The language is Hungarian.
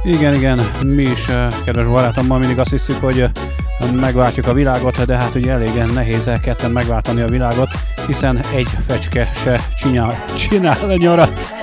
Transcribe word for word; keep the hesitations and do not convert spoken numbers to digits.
Igen, igen, mi is, kedves barátommal mindig azt hiszük, hogy megváltjuk a világot, de hát ugye elég nehéz ketten megváltani a világot, hiszen egy fecske se csinál, csinál nyarat.